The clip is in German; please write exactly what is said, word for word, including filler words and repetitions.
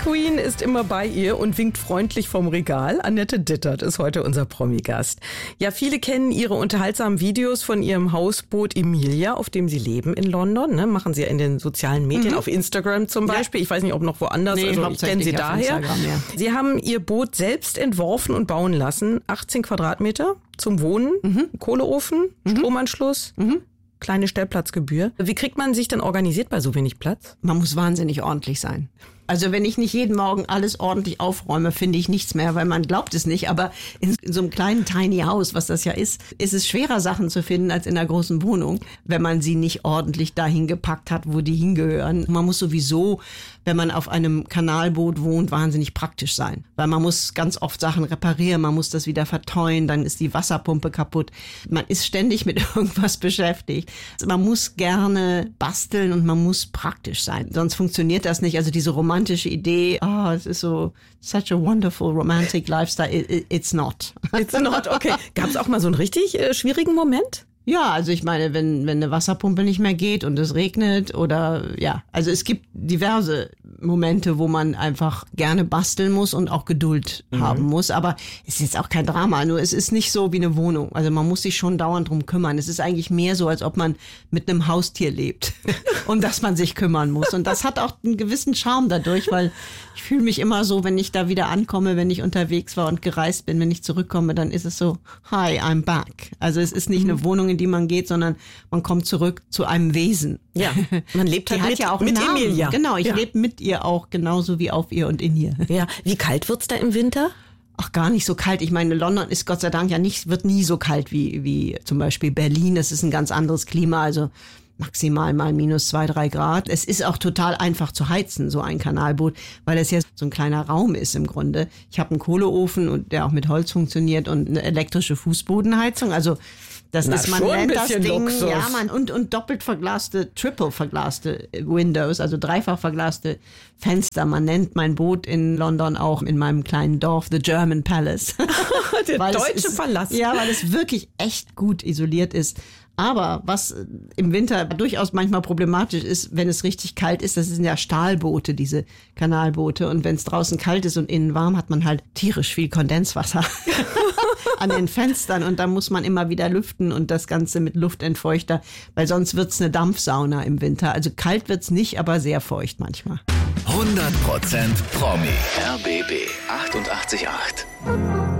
Queen ist immer bei ihr und winkt freundlich vom Regal. Annette Dittert ist heute unser Promi-Gast. Ja, viele kennen ihre unterhaltsamen Videos von ihrem Hausboot Emilia, auf dem sie leben in London. Ne? Machen sie ja in den sozialen Medien, mhm. auf Instagram zum Beispiel. Ja. Ich weiß nicht, ob noch woanders. Nee, also ich kenne sie daher. Ja. Sie haben ihr Boot selbst entworfen und bauen lassen. achtzehn Quadratmeter zum Wohnen, mhm. Kohleofen, mhm. Stromanschluss. Mhm. Kleine Stellplatzgebühr. Wie kriegt man sich denn organisiert bei so wenig Platz? Man muss wahnsinnig ordentlich sein. Also wenn ich nicht jeden Morgen alles ordentlich aufräume, finde ich nichts mehr, weil man glaubt es nicht. Aber in, in so einem kleinen Tiny House, was das ja ist, ist es schwerer, Sachen zu finden als in einer großen Wohnung, wenn man sie nicht ordentlich dahin gepackt hat, wo die hingehören. Man muss sowieso, wenn man auf einem Kanalboot wohnt, wahnsinnig praktisch sein. Weil man muss ganz oft Sachen reparieren, man muss das wieder verteuen, dann ist die Wasserpumpe kaputt. Man ist ständig mit irgendwas beschäftigt. Man muss gerne basteln und man muss praktisch sein. Sonst funktioniert das nicht. Also diese romantische Idee, ah, oh, es ist so such a wonderful romantic lifestyle. It, it, it's not. It's not, okay. Gab es auch mal so einen richtig äh, schwierigen Moment? Ja, also ich meine, wenn wenn eine Wasserpumpe nicht mehr geht und es regnet oder ja, also es gibt diverse Momente, wo man einfach gerne basteln muss und auch Geduld mhm. haben muss, aber es ist jetzt auch kein Drama, nur es ist nicht so wie eine Wohnung, also man muss sich schon dauernd drum kümmern. Es ist eigentlich mehr so, als ob man mit einem Haustier lebt, um das man sich kümmern muss, und das hat auch einen gewissen Charme dadurch, weil ich fühle mich immer so, wenn ich da wieder ankomme, wenn ich unterwegs war und gereist bin, wenn ich zurückkomme, dann ist es so, hi, I'm back. Also es ist nicht mhm. eine Wohnung, in die man geht, sondern man kommt zurück zu einem Wesen. Ja, man lebt halt die mit, hat ja auch mit Namen. Emilia. Genau, ich ja. lebe mit ihr auch, genauso wie auf ihr und in ihr. Ja, wie kalt wird's da im Winter? Ach, gar nicht so kalt. Ich meine, London ist Gott sei Dank ja nicht, wird nie so kalt wie, wie zum Beispiel Berlin. Das ist ein ganz anderes Klima, also maximal mal minus zwei, drei Grad. Es ist auch total einfach zu heizen, so ein Kanalboot, weil es ja so ein kleiner Raum ist im Grunde. Ich habe einen Kohleofen, und der auch mit Holz funktioniert, und eine elektrische Fußbodenheizung. Also das Na, ist, man schon nennt ein das bisschen Ding, Luxus. ja, man, und, und doppelt verglaste, triple verglaste Windows, also dreifach verglaste Fenster. Man nennt mein Boot in London auch in meinem kleinen Dorf The German Palace. Der weil deutsche ist, Palast. Ja, weil es wirklich echt gut isoliert ist. Aber was im Winter durchaus manchmal problematisch ist, wenn es richtig kalt ist, das sind ja Stahlboote, diese Kanalboote. Und wenn es draußen kalt ist und innen warm, hat man halt tierisch viel Kondenswasser an den Fenstern. Und da muss man immer wieder lüften und das Ganze mit Luftentfeuchter, weil sonst wird's eine Dampfsauna im Winter. Also kalt wird's nicht, aber sehr feucht manchmal. hundert Prozent Promi. R B B achtundachtzig Komma acht.